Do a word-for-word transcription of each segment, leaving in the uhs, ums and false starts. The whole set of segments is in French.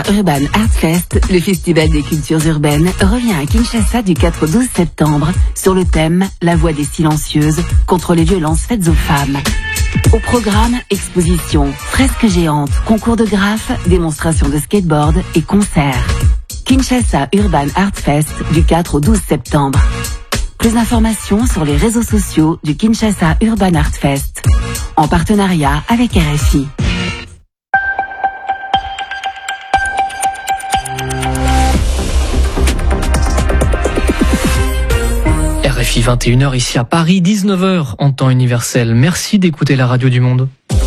Urban Art Fest, le festival des cultures urbaines, revient à Kinshasa du quatre au douze septembre sur le thème « La voix des silencieuses contre les violences faites aux femmes ». Au programme, exposition, fresques géantes, concours de graphes, démonstrations de skateboard et concerts. Kinshasa Urban Art Fest du quatre au douze septembre. Plus d'informations sur les réseaux sociaux du Kinshasa Urban Art Fest, en partenariat avec R F I. R F I vingt et une heures ici à Paris, dix-neuf heures en temps universel. Merci d'écouter la radio du monde.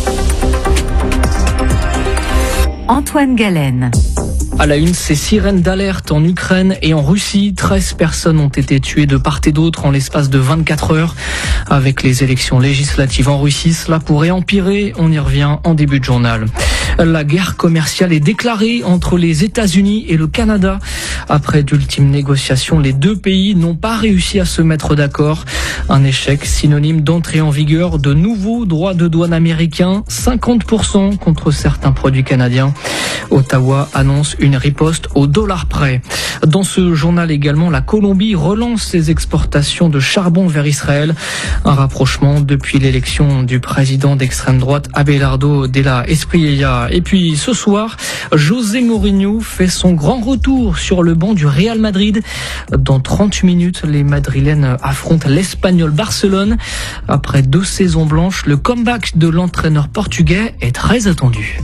Antoine Galen. À la une, ces sirènes d'alerte en Ukraine et en Russie. treize personnes ont été tuées de part et d'autre en l'espace de vingt-quatre heures. Avec les élections législatives en Russie, cela pourrait empirer. On y revient en début de journal. La guerre commerciale est déclarée entre les États-Unis et le Canada. Après d'ultimes négociations, les deux pays n'ont pas réussi à se mettre d'accord. Un échec synonyme d'entrée en vigueur de nouveaux droits de douane américains, cinquante pour cent contre certains produits canadiens. Ottawa annonce une riposte au dollar près. Dans ce journal également, la Colombie relance ses exportations de charbon vers Israël. Un rapprochement depuis l'élection du président d'extrême droite Abelardo de la Espriella. Et puis ce soir, José Mourinho fait son grand retour sur le banc du Real Madrid. Dans trente minutes, les Madrilènes affrontent l'Espagnol Barcelone. Après deux saisons blanches, le comeback de l'entraîneur portugais est très attendu.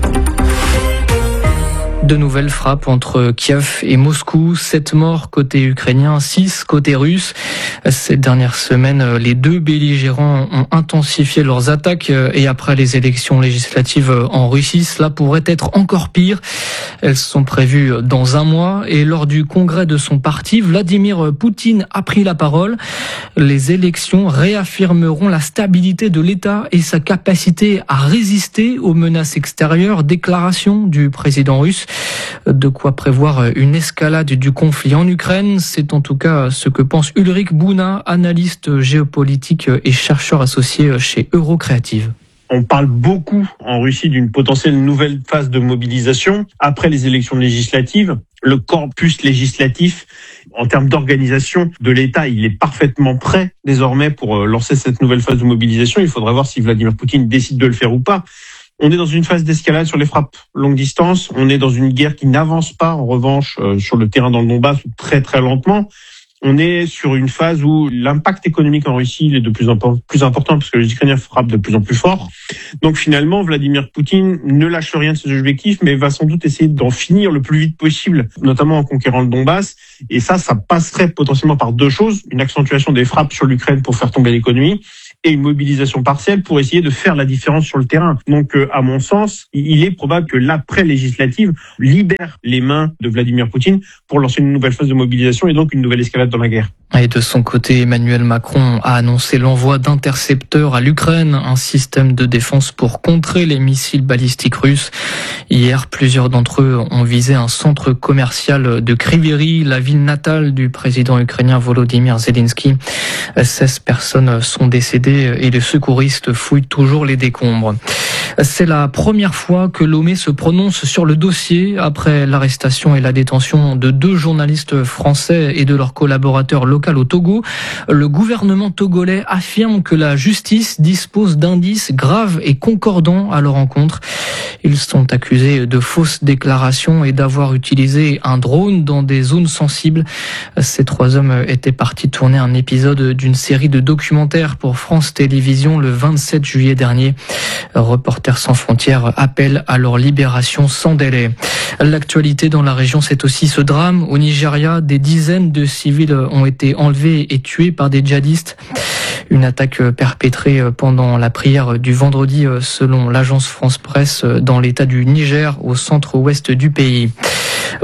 De nouvelles frappes entre Kiev et Moscou, sept morts côté ukrainien, six côté russe. Ces dernières semaines, les deux belligérants ont intensifié leurs attaques et après les élections législatives en Russie, cela pourrait être encore pire. Elles sont prévues dans un mois et lors du congrès de son parti, Vladimir Poutine a pris la parole. Les élections réaffirmeront la stabilité de l'État et sa capacité à résister aux menaces extérieures. Déclaration du président russe. De quoi prévoir une escalade du conflit en Ukraine, c'est en tout cas ce que pense Ulrich Bouna, analyste géopolitique et chercheur associé chez Eurocreative. On parle beaucoup en Russie d'une potentielle nouvelle phase de mobilisation après les élections législatives. Le corpus législatif, en termes d'organisation de l'État, il est parfaitement prêt désormais pour lancer cette nouvelle phase de mobilisation. Il faudra voir si Vladimir Poutine décide de le faire ou pas. On est dans une phase d'escalade sur les frappes longue distance. On est dans une guerre qui n'avance pas, en revanche, euh, sur le terrain dans le Donbass, très très lentement. On est sur une phase où l'impact économique en Russie est de plus en plus important parce que les Ukrainiens frappent de plus en plus fort. Donc finalement, Vladimir Poutine ne lâche rien de ses objectifs, mais va sans doute essayer d'en finir le plus vite possible, notamment en conquérant le Donbass. Et ça, ça passerait potentiellement par deux choses. Une accentuation des frappes sur l'Ukraine pour faire tomber l'économie et une mobilisation partielle pour essayer de faire la différence sur le terrain. Donc, euh, à mon sens, il est probable que l'après-législative libère les mains de Vladimir Poutine pour lancer une nouvelle phase de mobilisation et donc une nouvelle escalade dans la guerre. Et de son côté, Emmanuel Macron a annoncé l'envoi d'intercepteurs à l'Ukraine, un système de défense pour contrer les missiles balistiques russes. Hier, plusieurs d'entre eux ont visé un centre commercial de Kryvyi, la ville natale du président ukrainien Volodymyr Zelensky. seize personnes sont décédées et les secouristes fouillent toujours les décombres. C'est la première fois que Lomé se prononce sur le dossier après l'arrestation et la détention de deux journalistes français et de leurs collaborateurs locaux au Togo. Le gouvernement togolais affirme que la justice dispose d'indices graves et concordants à leur encontre. Ils sont accusés de fausses déclarations et d'avoir utilisé un drone dans des zones sensibles. Ces trois hommes étaient partis tourner un épisode d'une série de documentaires pour France Télévisions le vingt-sept juillet dernier. Reporters sans frontières appellent à leur libération sans délai. L'actualité dans la région, c'est aussi ce drame. Au Nigeria, des dizaines de civils ont été enlevés et tués par des djihadistes. Une attaque perpétrée pendant la prière du vendredi selon l'agence France Presse dans l'état du Niger au centre-ouest du pays.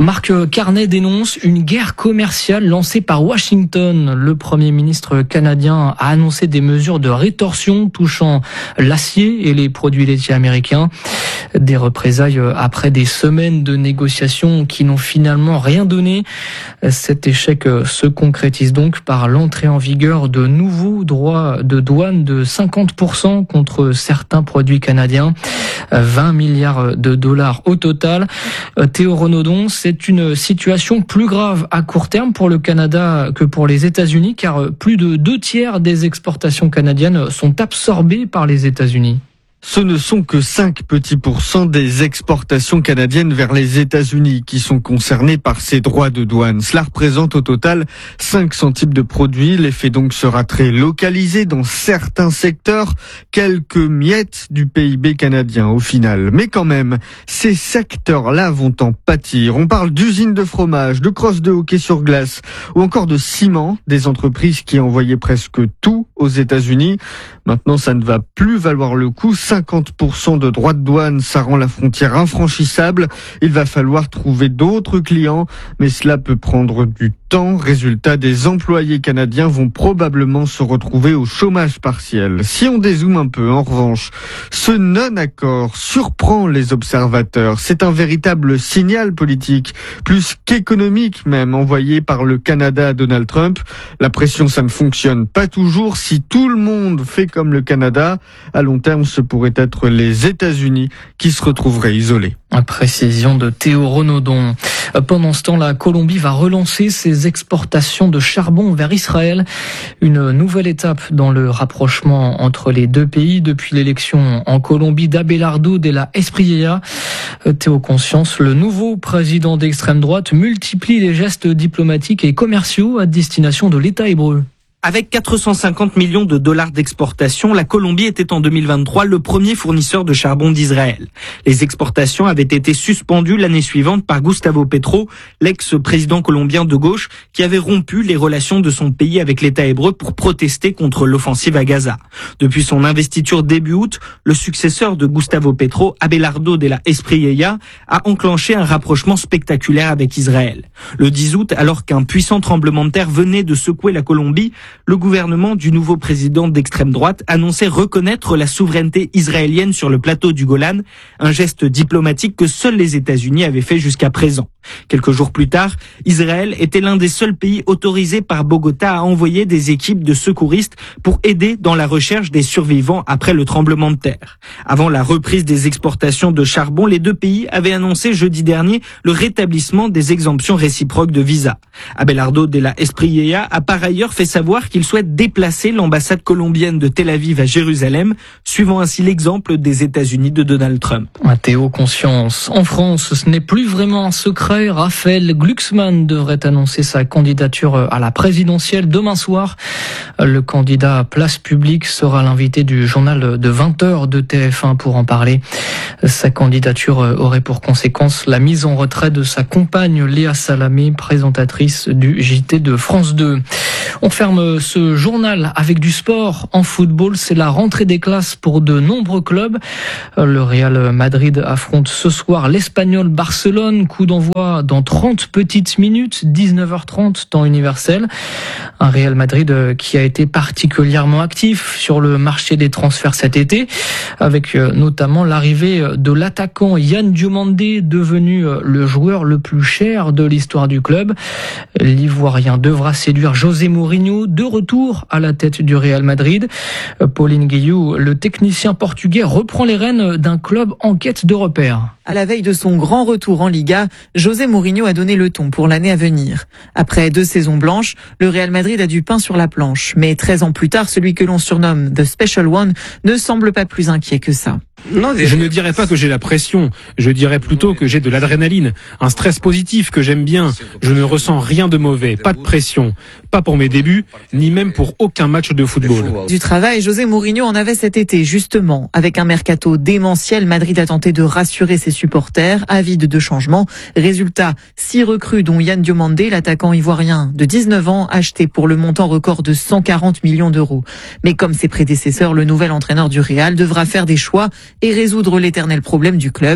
Marc Carney dénonce une guerre commerciale lancée par Washington. Le Premier ministre canadien a annoncé des mesures de rétorsion touchant l'acier et les produits laitiers américains. Des représailles après des semaines de négociations qui n'ont finalement rien donné. Cet échec se concrétise donc par l'entrée en vigueur de nouveaux droits de douane de cinquante pour cent contre certains produits canadiens. vingt milliards de dollars au total. Théo Renaudon, c'est une situation plus grave à court terme pour le Canada que pour les États-Unis, car plus de deux tiers des exportations canadiennes sont absorbées par les États-Unis. Ce ne sont que cinq petits pourcents des exportations canadiennes vers les États-Unis qui sont concernés par ces droits de douane. Cela représente au total cinq cents types de produits. L'effet donc sera très localisé dans certains secteurs, quelques miettes du P I B canadien au final. Mais quand même, ces secteurs-là vont en pâtir. On parle d'usines de fromage, de crosses de hockey sur glace ou encore de ciment, des entreprises qui envoyaient presque tout aux États-Unis. Maintenant, ça ne va plus valoir le coup. cinquante pour cent de droits de douane, ça rend la frontière infranchissable. Il va falloir trouver d'autres clients, mais cela peut prendre du temps. Résultat, des employés canadiens vont probablement se retrouver au chômage partiel. Si on dézoome un peu, en revanche, ce non-accord surprend les observateurs. C'est un véritable signal politique, plus qu'économique même, envoyé par le Canada à Donald Trump. La pression, ça ne fonctionne pas toujours. Si tout le monde fait comme le Canada, à long terme, ce pourrait être les États-Unis qui se retrouveraient isolés. Précision de Théo Renaudon. Pendant ce temps, la Colombie va relancer ses exportations de charbon vers Israël. Une nouvelle étape dans le rapprochement entre les deux pays depuis l'élection en Colombie d'Abelardo de la Espriella. Théo Conscience, le nouveau président d'extrême droite, multiplie les gestes diplomatiques et commerciaux à destination de l'État hébreu. Avec quatre cent cinquante millions de dollars d'exportation, la Colombie était en deux mille vingt-trois le premier fournisseur de charbon d'Israël. Les exportations avaient été suspendues l'année suivante par Gustavo Petro, l'ex-président colombien de gauche, qui avait rompu les relations de son pays avec l'État hébreu pour protester contre l'offensive à Gaza. Depuis son investiture début août, le successeur de Gustavo Petro, Abelardo de la Espriella, a enclenché un rapprochement spectaculaire avec Israël. Le dix août, alors qu'un puissant tremblement de terre venait de secouer la Colombie, le gouvernement du nouveau président d'extrême droite annonçait reconnaître la souveraineté israélienne sur le plateau du Golan, un geste diplomatique que seuls les États-Unis avaient fait jusqu'à présent. Quelques jours plus tard, Israël était l'un des seuls pays autorisés par Bogota à envoyer des équipes de secouristes pour aider dans la recherche des survivants après le tremblement de terre. Avant la reprise des exportations de charbon, les deux pays avaient annoncé jeudi dernier le rétablissement des exemptions réciproques de visa. Abelardo de la Espriella a par ailleurs fait savoir qu'il souhaite déplacer l'ambassade colombienne de Tel Aviv à Jérusalem, suivant ainsi l'exemple des États-Unis de Donald Trump. Théo Conscience. En France, ce n'est plus vraiment un secret. Raphaël Glucksmann devrait annoncer sa candidature à la présidentielle demain soir. Le candidat Place Publique sera l'invité du journal de vingt heures de T F un pour en parler. Sa candidature aurait pour conséquence la mise en retrait de sa compagne Léa Salamé, présentatrice du J T de France deux. On ferme ce journal avec du sport. En football, c'est la rentrée des classes pour de nombreux clubs. Le Real Madrid affronte ce soir l'Espagnol Barcelone. Coup d'envoi dans trente petites minutes, dix-neuf heures trente, temps universel. Un Real Madrid qui a été particulièrement actif sur le marché des transferts cet été, avec notamment l'arrivée de l'attaquant Yann Diomandé, devenu le joueur le plus cher de l'histoire du club. L'Ivoirien devra séduire José Mourinho, de retour à la tête du Real Madrid. Pauline Guillou, le technicien portugais, reprend les rênes d'un club en quête de repères. À la veille de son grand retour en Liga, José Mourinho a donné le ton pour l'année à venir. Après deux saisons blanches, le Real Madrid a du pain sur la planche. Mais treize ans plus tard, celui que l'on surnomme The Special One ne semble pas plus inquiet que ça. Je ne dirais pas que j'ai la pression, je dirais plutôt que j'ai de l'adrénaline, un stress positif que j'aime bien. Je ne ressens rien de mauvais, pas de pression, pas pour mes débuts, ni même pour aucun match de football. Du travail, José Mourinho en avait cet été, justement. Avec un mercato démentiel, Madrid a tenté de rassurer ses supporters, avides de changement. Résultat, six recrues dont Yann Diomandé, l'attaquant ivoirien de dix-neuf ans, acheté pour le montant record de cent quarante millions d'euros. Mais comme ses prédécesseurs, le nouvel entraîneur du Real devra faire des choix et résoudre l'éternel problème du club.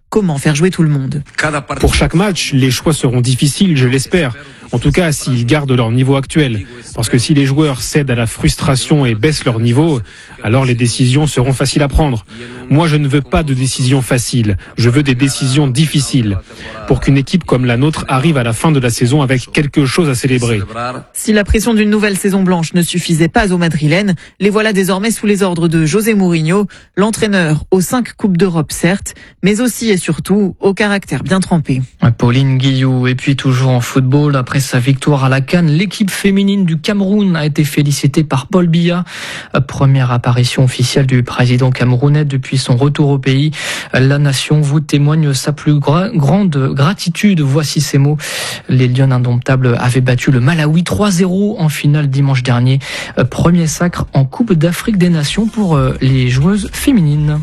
comment faire jouer tout le monde. Pour chaque match, les choix seront difficiles, je l'espère. En tout cas, s'ils gardent leur niveau actuel. Parce que si les joueurs cèdent à la frustration et baissent leur niveau, alors les décisions seront faciles à prendre. Moi, je ne veux pas de décisions faciles. Je veux des décisions difficiles. Pour qu'une équipe comme la nôtre arrive à la fin de la saison avec quelque chose à célébrer. Si la pression d'une nouvelle saison blanche ne suffisait pas aux Madrilènes, les voilà désormais sous les ordres de José Mourinho, l'entraîneur aux cinq Coupes d'Europe certes, mais aussi et surtout au caractère bien trempé. Pauline Guillou, et puis toujours en football, après sa victoire à la CAN, l'équipe féminine du Cameroun a été félicitée par Paul Biya. Première apparition officielle du président camerounais depuis son retour au pays. La nation vous témoigne sa plus gra- grande gratitude. Voici ces mots. Les Lions indomptables avaient battu le Malawi trois zéro en finale dimanche dernier. Premier sacre en Coupe d'Afrique des Nations pour les joueuses féminines.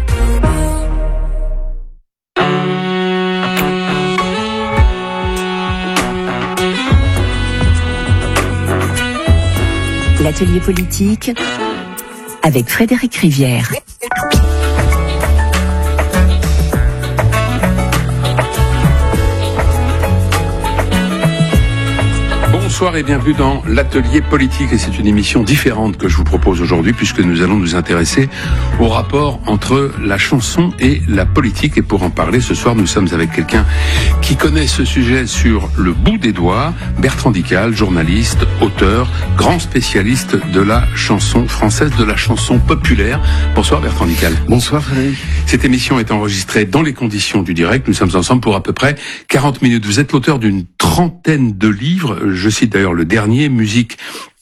L'atelier politique avec Frédéric Rivière. Bonsoir et bienvenue dans l'atelier politique, et c'est une émission différente que je vous propose aujourd'hui puisque nous allons nous intéresser au rapport entre la chanson et la politique, et pour en parler ce soir nous sommes avec quelqu'un qui connaît ce sujet sur le bout des doigts, Bertrand Dical, journaliste, auteur, grand spécialiste de la chanson française, de la chanson populaire. Bonsoir Bertrand Dical. Bonsoir Frédéric. Cette émission est enregistrée dans les conditions du direct, nous sommes ensemble pour à peu près quarante minutes. Vous êtes l'auteur d'une trentaine de livres, je cite d'ailleurs le dernier, Musique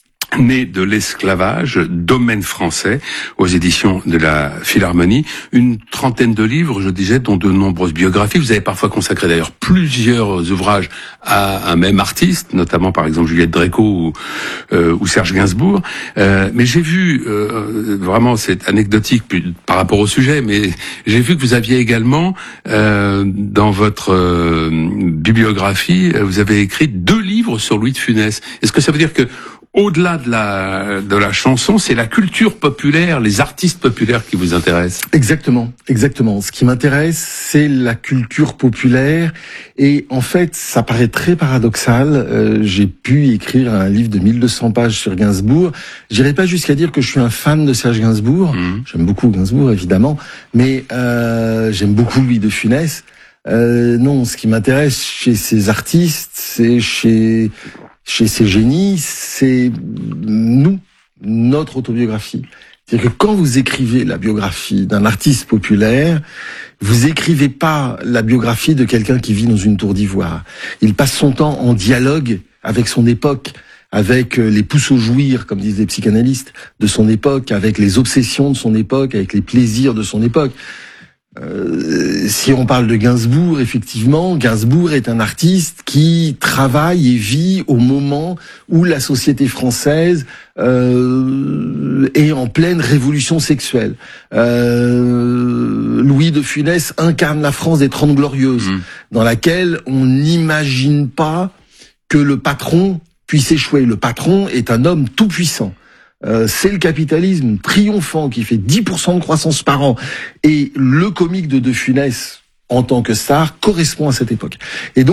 née de l'esclavage, domaine français, aux éditions de la Philharmonie. Une trentaine de livres, je disais, dont de nombreuses biographies. Vous avez parfois consacré d'ailleurs plusieurs ouvrages à un même artiste, notamment par exemple Juliette Dréco ou, euh, ou Serge Gainsbourg. Euh, mais j'ai vu, euh, vraiment c'est anecdotique par rapport au sujet, mais j'ai vu que vous aviez également, euh, dans votre euh, bibliographie, vous avez écrit deux livres sur Louis de Funès. Est-ce que ça veut dire que au-delà de la de la chanson, c'est la culture populaire, les artistes populaires qui vous intéressent? Exactement, exactement. Ce qui m'intéresse, c'est la culture populaire. Et en fait, ça paraît très paradoxal. Euh, j'ai pu écrire un livre de mille deux cents pages sur Gainsbourg. J'irai pas jusqu'à dire que je suis un fan de Serge Gainsbourg. Mmh. J'aime beaucoup Gainsbourg, évidemment. Mais euh, j'aime beaucoup Louis de Funès. Euh, non, ce qui m'intéresse chez ces artistes, c'est chez... chez ces génies, c'est nous, notre autobiographie. C'est-à-dire que quand vous écrivez la biographie d'un artiste populaire, vous écrivez pas la biographie de quelqu'un qui vit dans une tour d'ivoire. Il passe son temps en dialogue avec son époque, avec les pousses au jouir, comme disent les psychanalystes, de son époque, avec les obsessions de son époque, avec les plaisirs de son époque. Euh, si on parle de Gainsbourg, effectivement, Gainsbourg est un artiste qui travaille et vit au moment où la société française euh, est en pleine révolution sexuelle. Euh, Louis de Funès incarne la France des Trente Glorieuses, mmh. dans laquelle on n'imagine pas que le patron puisse échouer. Le patron est un homme tout puissant. Euh, c'est le capitalisme triomphant qui fait dix pour cent de croissance par an. Et le comique de De Funès, en tant que star, correspond à cette époque. Et donc,